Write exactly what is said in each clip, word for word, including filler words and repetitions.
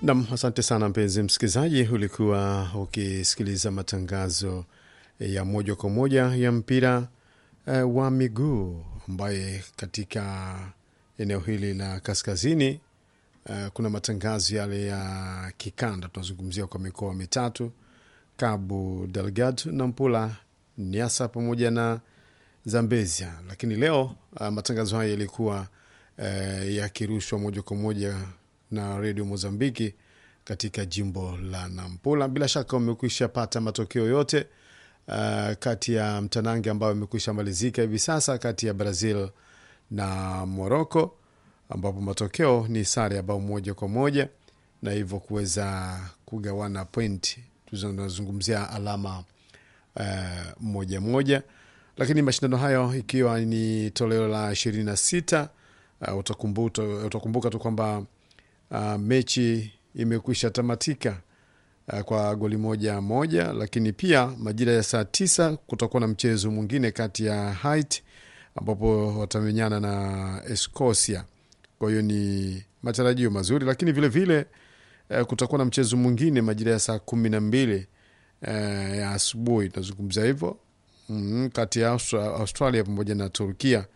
Naam, asante sana mpenzi msikilizaji, ulikuwa ukisikiliza matangazo ya moja kwa moja ya mpira uh, wa miguu ambaye katika eneo hili la kaskazini uh, kuna matangazo yale ya kikanda. Tunazungumzia kwa mikoa mitatu: Cabo Delgado, Nampula, Niassa pamoja na Zambezia. Lakini leo uh, matangazo haya yalikuwa uh, yakirushwa moja kwa moja na Radio Mozambiki katika jimbo la Nampula. Bila shaka umekwisha pata matokeo yote uh, kati ya mtanange ambao umekwisha malizika hivi sasa kati ya Brazil na Morocco, ambapo matokeo ni sare ya bao moja kwa moja na hivyo kuweza kugawana point. Tunazungumzia alama uh, moja moja. Lakini mashindano hayo ikiwa ni toleo la ishirini na sita, uh, utakumbuka, utakumbuka tu kwamba uh, mechi imekwisha tamatika uh, kwa goli moja moja. Lakini pia majira ya saa tisa kutakuwa na mchezo mwingine kati ya Haiti ambapo watamenyana na Escocia. Kwa hiyo ni matarajio mazuri, lakini vile vile uh, kutakuwa na mchezo mwingine majira ya saa kumi na mbili uh, ya asubuhi, nazungumza hivyo mm, kati ya Austra- Australia pamoja na Turkia,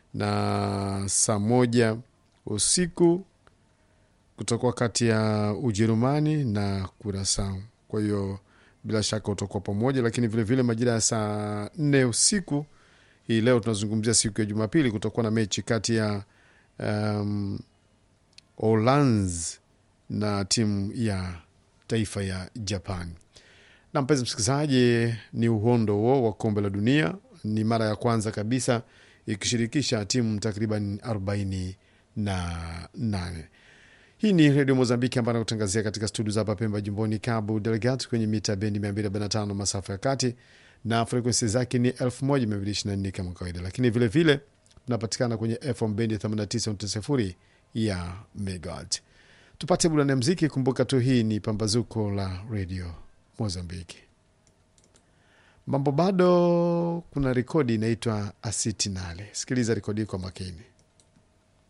na saa moja usiku kutakuwa kati ya Ujerumani na Curacao. Kwa hiyo bila shaka utakuwa pamoja, lakini vile vile majira ya saa nne usiku hii leo, tunazungumzia siku ya Jumapili, kutakuwa na mechi kati ya um, Uholanzi na timu ya taifa ya Japan. Na mpenzi msikilizaji, ni uhondo huo wa kombe la dunia. Ni mara ya kwanza kabisa ikishirikisha timu takriban arobaini na nane. Hii ni Radio Mozambiki ambayo nakutangazia katika studio za hapa Pemba, jimboni Cabo Delgado, kwenye mita bendi mia mbili arobaini na tano masafa ya kati, na frequency zake ni elfu moja mia mbili ishirini na nne kama kawaida. Lakini vile vile tunapatikana kwenye F M bendi themanini na tisa nukta sifuri ya megahertz. Tupate burudani ya muziki. Kumbuka tu hii ni pambazuko la Radio Mozambiki. Mambo bado, kuna rekodi inaitwa Asitinale. Sikiliza rekodi kwa makini.